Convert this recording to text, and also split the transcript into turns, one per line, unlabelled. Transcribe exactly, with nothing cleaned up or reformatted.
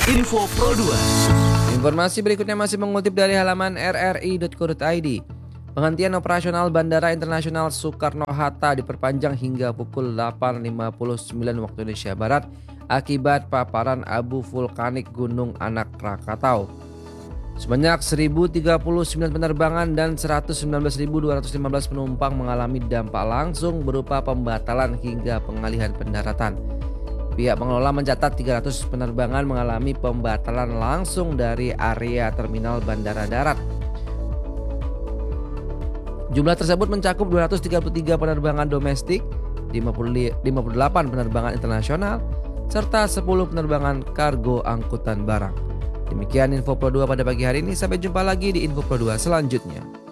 Info Pro dua.
Informasi berikutnya masih mengutip dari halaman r r i dot co dot i d. Penghentian operasional Bandara Internasional Soekarno-Hatta diperpanjang hingga pukul delapan lima puluh sembilan waktu Indonesia Barat akibat paparan abu vulkanik Gunung Anak Krakatau. Sebanyak seribu tiga puluh sembilan penerbangan dan seratus sembilan belas ribu dua ratus lima belas penumpang mengalami dampak langsung berupa pembatalan hingga pengalihan pendaratan. Pihak pengelola mencatat tiga ratus penerbangan mengalami pembatalan langsung dari area terminal bandara darat. Jumlah tersebut mencakup dua ratus tiga puluh tiga penerbangan domestik, lima puluh delapan penerbangan internasional, serta sepuluh penerbangan kargo angkutan barang. Demikian Info Pro dua pada pagi hari ini. Sampai jumpa lagi di Info Pro dua selanjutnya.